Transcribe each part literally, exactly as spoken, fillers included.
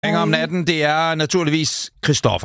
Ringer om natten, det er naturligvis Christoffer.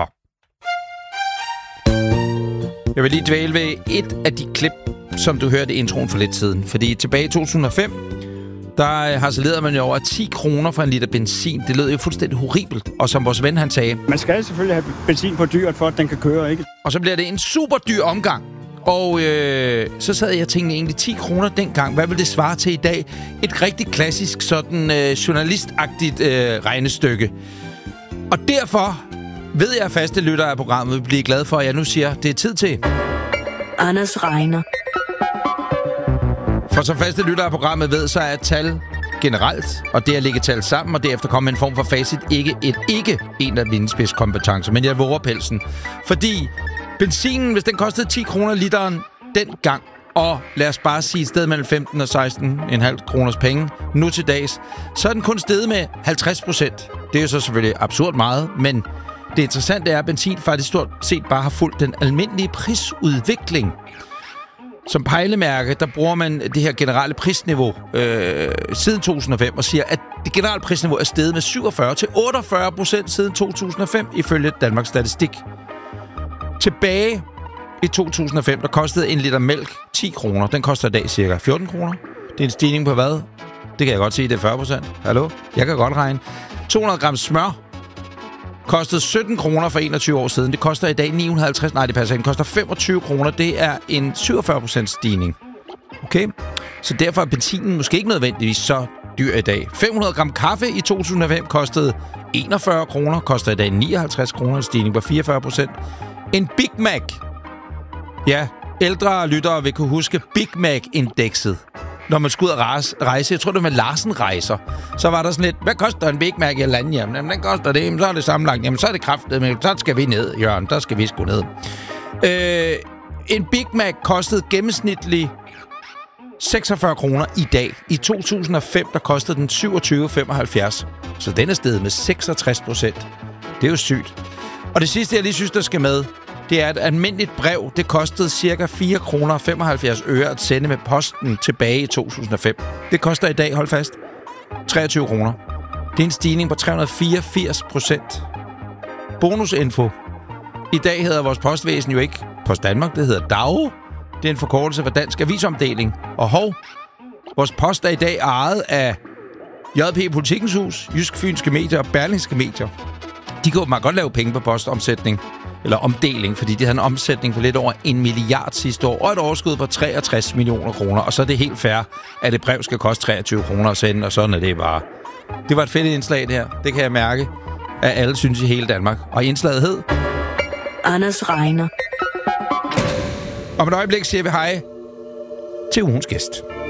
Jeg vil lige dvæle ved et af de klip, som du hørte i introen for lidt siden. Fordi tilbage i to tusind og fem, der harcelerede man jo over ti kroner for en liter benzin. Det lød jo fuldstændig horribelt. Og som vores ven han sagde... Man skal selvfølgelig have benzin på dyret, for at den kan køre, ikke? Og så bliver det en super dyr omgang. Og øh, så sad jeg og tænkte egentlig ti kroner dengang. Hvad vil det svare til i dag? Et rigtig klassisk sådan øh, journalistagtigt øh, regnestykke. Og derfor ved jeg, at faste lyttere af programmet vil blive glad for, at jeg nu siger, at det er tid til... Anders regner. For som faste lyttere af programmet ved, så er tal generelt, og det at lægge tal sammen, og derefter komme med en form for facit, ikke et ikke en af mine spidskompetencer, men jeg våger pelsen. Fordi benzinen, hvis den kostede ti kroner literen dengang, og lad os bare sige et sted mellem femten og seksten komma fem kroners penge, nu til dags, så er den kun steget med halvtreds procent. Det er jo så selvfølgelig absurd meget, men det interessante er, at benzin faktisk stort set bare har fulgt den almindelige prisudvikling. Som pejlemærke, der bruger man det her generelle prisniveau øh, siden to tusind og fem, og siger, at det generelle prisniveau er steget med syvogfyrre til otteogfyrre procent siden to tusind og fem, ifølge Danmarks Statistik. Tilbage i to tusind og fem, der kostede en liter mælk ti kroner. Den koster i dag cirka fjorten kroner. Det er en stigning på hvad? Det kan jeg godt sige, det er fyrre procent. Hallo? Jeg kan godt regne. to hundrede gram smør kostede sytten kroner for enogtyve år siden. Det koster i dag ni hundrede og halvtreds. Nej, det passer ikke. Det koster femogtyve kroner. Det er en syvogfyrre procent stigning. Okay? Så derfor er benzinen måske ikke nødvendigvis så dyr i dag. fem hundrede gram kaffe i to tusind og fem kostede enogfyrre kroner. Koster i dag nioghalvtreds kroner. En stigning på fireogfyrre procent. En Big Mac. Ja, ældre lyttere vil kunne huske Big Mac-indekset. Når man skulle ud og rejse, jeg tror det var med Larsen Rejser, så var der sådan lidt, hvad koster en Big Mac i et land? Jamen, den koster det, jamen, så er det sammenlagt, jamen, så er det kraftigt, men så skal vi ned, Jørgen, der skal vi sgu ned. Øh, en Big Mac kostede gennemsnitligt seksogfyrre kroner i dag. I to tusind og fem, der kostede den syvogtyve komma femoghalvfjerds. Så den er steget med seksogtres procent. Det er jo sygt. Og det sidste, jeg lige synes, der skal med, det er et almindeligt brev. Det kostede cirka fire kroner og femoghalvfjerds øre at sende med posten tilbage i to tusind og fem. Det koster i dag, hold fast, treogtyve kroner. Det er en stigning på tre hundrede og fireogfirs procent. Bonusinfo. I dag hedder vores postvæsen jo ikke Post Danmark, det hedder D A O. Det er en forkortelse for Dansk Avisomdeling. Og hov, vores post er i dag ejet af J P Politikens Hus, Jysk Fynske Medier og Berlingske Medier. De kan jo meget godt lave penge på postomsætning. Eller omdeling, fordi de havde en omsætning på lidt over en milliard sidste år, og et overskud på treogtres millioner kroner. Og så er det helt fair, at et brev skal koste treogtyve kroner at sende, og sådan er det bare. Det var et fedt indslag, det her. Det kan jeg mærke, at alle synes i hele Danmark. Og indslaget hed... Anders regner. Om et øjeblik siger vi hej til ugens gæst.